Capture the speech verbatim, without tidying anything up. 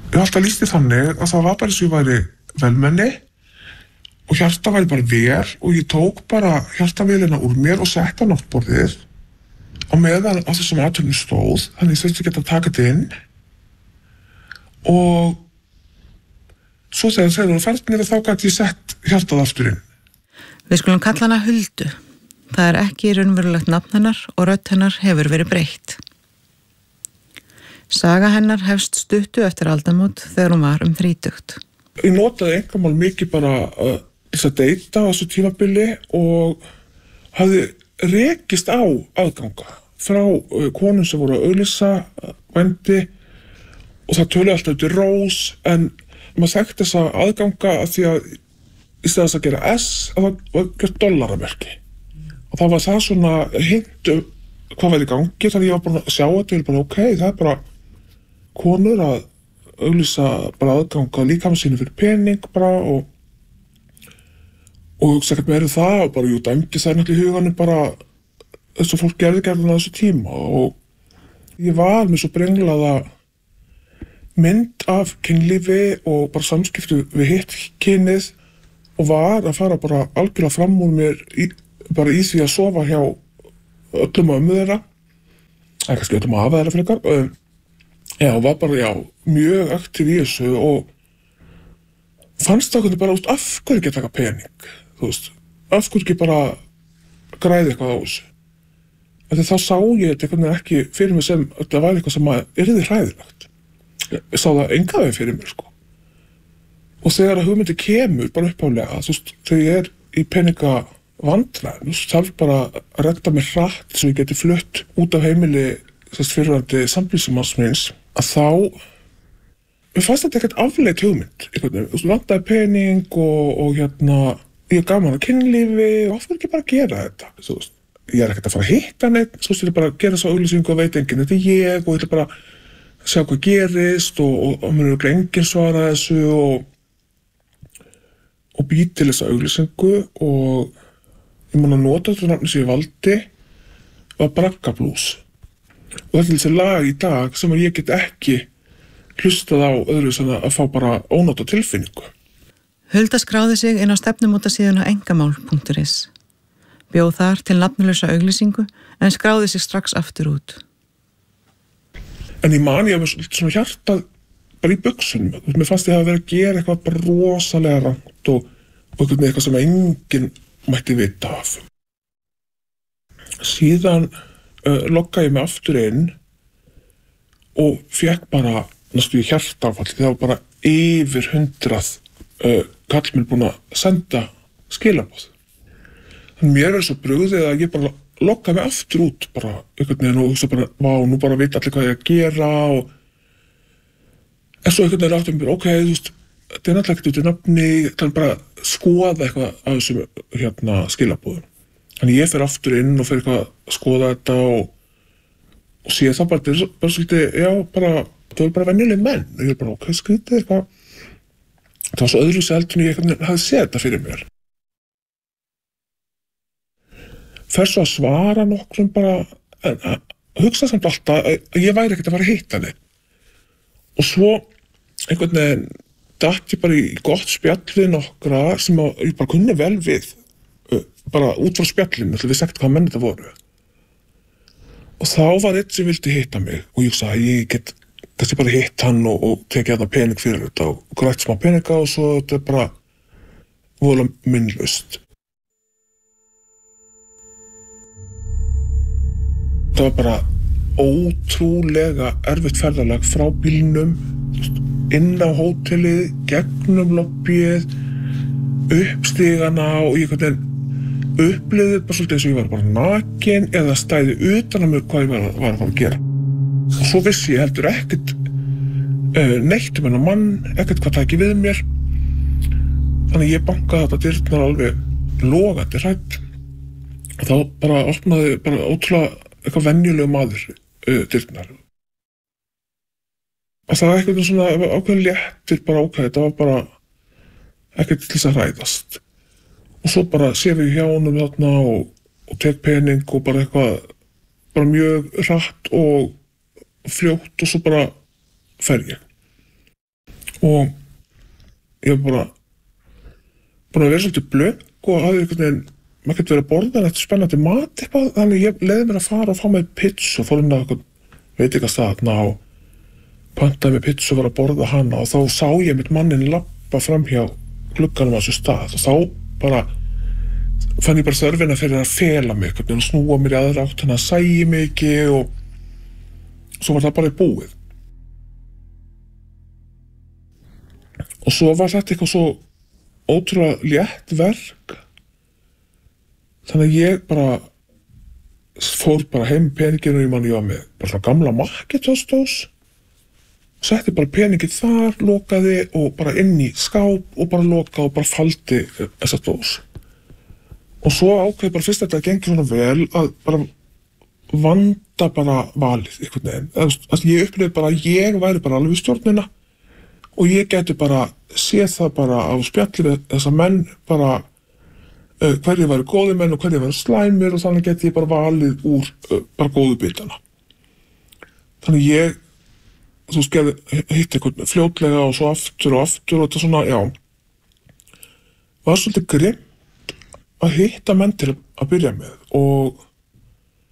ég hef alltaf lýst því þannig að það var bara eins og ég væri velmenni og hjarta væri bara vel og ég tók bara hjartavélina úr mér og setta á náttborðið á meðan á þessum athöfnum stóð, þannig ég þurfti ekki að taka þetta inn og svo þegar þeir voru farnir þá gæti ég sett hjartað aftur inn. Við skulum kalla hana Huldu. Það er ekki raunverulegt nafn hennar og rödd hennar hefur verið breytt. Saga hennar hefst stuttu eftir aldamót þegar hún var um þrítugt. Ég notaði einkamál mikið bara uh, þess að deyta á þessu tímabili og hafði rekist á aðganga frá uh, konum sem voru að auglýsa uh, vændi og það töluði alltaf út í rós en maður þekkti þessa aðganga að því að í stæðast að gera S að það var gert dollaramerki og það var það svona hint um hvað væri í gangi þannig ég var bara að sjá þetta og ég var bara ok, það er bara konur að auglýsa bara aðganga líkama sínu fyrir pening bara og og hugsa ekkert meira um það og bara jú dæmdi það náttúrulega í huganum bara þess að fólk gerði gerðin á þessu tíma og ég var með svo brenglaða mynd af kynlífi og bara samskipti við hitt kynið og var að fara bara algjörlega fram úr mér í, bara í því að sofa hjá öllum ömmu þeirra eða kannski öllum afa þeirra frekar um, já, var bara, já, mjög aktív í þessu og fannst það hvernig bara út af hverju ekki að taka pening þú veist, af hverju ekki bara græði eitthvað á þessu en þá sá ég þetta einhvern veginn ekki fyrir mig sem þetta væri eitthvað sem að yrði hræðilegt ég sá það enga veginn fyrir mér sko og þegar að hugmyndi kemur bara uppálega þú veist, þegar ég er í peninga vandræðum, þú þarf bara að redda mér hratt svo ég geti flutt út af heimili þess fyrirvændi sambýlsumanns míns að þá mér fannst þetta ekkert afleitt hugmynd einhvern veginn, þú veist, vantaði pening og, og hérna, ég er gaman að kynlífi og af hverju ekki bara gera þetta þú veist, ég er ekkert að fara að hitta neitt þú veist, ég er bara að gera svo auglýsingu og veit enginn þetta er ég og ég er bara sjá hvað gerist og, og, og mér er enginn svara þessu og, og bý til þessa auglýsingu og ég man að nota þetta nafni sem ég valdi var Braggablús og þetta er þessi lag í dag sem ég get ekki hlustað á öðru sem að fá bara ónóta tilfinningu. Hulda skráði sig inn á stefnumótasíðuna engamál punktur is. Bjóð þar til nafnlausa auglýsingu en skráði sig strax aftur út. En ég man ég að svona hjartað bara í buxunum. Mér fannst ég að vera að gera eitthvað bara rosalega rangt og, og eitthvað sem enginn mætti vita af. Síðan uh, lokkaði ég mig aftur inn og fekk bara næstu hjartafall. Það var bara yfir hundrað uh, kallmenn búin að senda skilaboð. Þannig mér er svo brugðið að ég bara lokka mig aftur út bara einhvern veginn og hugsa bara, vá, nú bara veit allir hvað ég að gera og en svo einhvern veginn áttum mér, ok, þú veist, þetta er náttúrulega ekkert út í nafni, þannig bara skoða eitthvað af þessum hérna skilabóðum. Þannig ég fer aftur inn og fer eitthvað að skoða þetta og, og sé það bara, þetta er bara svolítið, já, bara, það er bara venjuleg menn og ég er bara, ok, skrítið eitthvað. Það var svo öðruvísi heldur en ég einhvern veginn hafði séð þetta fyrir mér. Fer svo að svara nokkrum bara, en að hugsa samt alltaf að ég væri ekkert að fara að hitta neitt. Og svo einhvern veginn datt ég bara í gott spjall við nokkra sem að, ég bara kunni vel við, bara út frá spjallinu, til við sagt hvað menn þetta voru. Og þá var einn sem vildi hitta mig og ég sagði að ég get kannski bara hitt hann og, og tekið þetta pening fyrir þetta og grætt smá peninga og svo þetta bara voðalega minnlaust. Það var bara ótrúlega erfitt ferðalag frá bílnum, inn á hótelið, gegnum lobbyið, upp stigana og ég upplifði bara svolítið eins og ég var bara nakin eða stæði utan að mér hvað ég var, var að fara að gera. Og svo vissi ég heldur ekkert uh, neitt um hennar mann, ekkert hvað tæki við mér. Þannig ég bankaði þetta dyrnar alveg logandi hrædd. Og þá bara opnaði bara ótrúlega eitthvað venjulegu maður uh, dyrnar. Það var eitthvað svona ákveðin léttir bara ok, þetta var bara ekkert til þess að hræðast. Og svo bara sé við hjá honum þarna og, og tek pening og bara eitthvað bara mjög hratt og frjótt og svo bara fer ég. og ég var bara búin að vera svolítið blöng og hafði einhvern veginn, maður getur verið að borða en eftir spennandi mat eitthvað, þannig ég leiði mér að fara og fá mér pizza og fór inn á eitthvað veitingastað og pantaði mér pizza og var að borða hana og þá sá ég mitt mannin labba fram hjá glugganum á þessu stað og þá bara fann ég bara þörfina fyrir að fela mig og snúa mér í aðra átt, þannig að sæi mig ekki og svo var það bara í búið. Og svo var þetta eitthvað svo ótrúlega létt verk, þannig að ég bara fór bara heim peninginu í mann, ég var með bara svona gamla Macintosh-dós, setti bara peningið þar, lokaði og bara inn í skáp og bara lokaði og bara faldi þessa dós. Og svo ákveði bara fyrst þetta að gengi svona vel að bara vanda bara valið einhvern veginn. Að ég upplifði bara að ég væri bara alveg í stjórnina og ég geti bara séð það bara á spjalli við þessa menn bara uh, hverju væri góði menn og hverju væri slæmir og þannig geti ég bara valið úr uh, bara góðu bitana. Þannig ég þú veist, gerði, hitt einhvern fljótlega og svo aftur og aftur og þetta svona, já, var svolítið grimm að hitta menn til að byrja með og